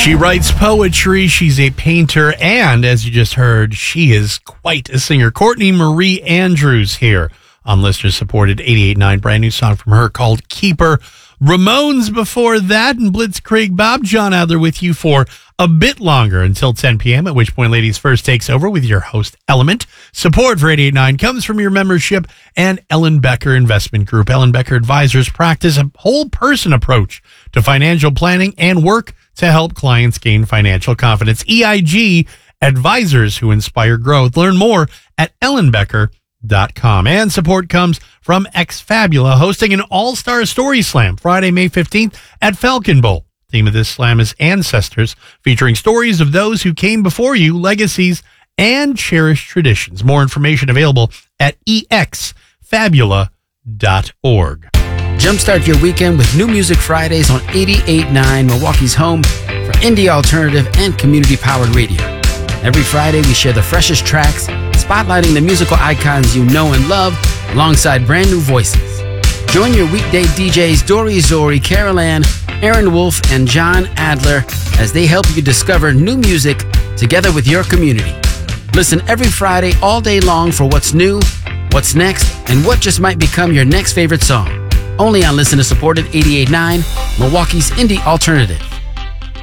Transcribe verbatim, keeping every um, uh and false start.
She writes poetry, she's a painter, and as you just heard, she is quite a singer. Courtney Marie Andrews here on listener-supported eighty-eight point nine. Brand new song from her called Keeper. Ramones before that, and Blitzkrieg Bob. John Adler with you for a bit longer until ten p.m., at which point Ladies First takes over with your host, Element. Support for eighty-eight point nine comes from your membership and Ellen Becker Investment Group. Ellen Becker Advisors practice a whole-person approach to financial planning and work to help clients gain financial confidence. E I G, advisors who inspire growth. Learn more at ellen becker dot com. And support comes from Exfabula, hosting an all-star story slam Friday, May fifteenth at Falcon Bowl. Theme of this slam is Ancestors, featuring stories of those who came before you, legacies, and cherished traditions. More information available at e x fabula dot org. Jumpstart your weekend with New Music Fridays on eighty-eight point nine, Milwaukee's home for indie alternative and community-powered radio. Every Friday, we share the freshest tracks, spotlighting the musical icons you know and love, alongside brand new voices. Join your weekday D Js Dory Zori, Carol Ann, Aaron Wolf, and John Adler as they help you discover new music together with your community. Listen every Friday all day long for what's new, what's next, and what just might become your next favorite song. Only on listener-supported eighty-eight point nine, Milwaukee's indie alternative.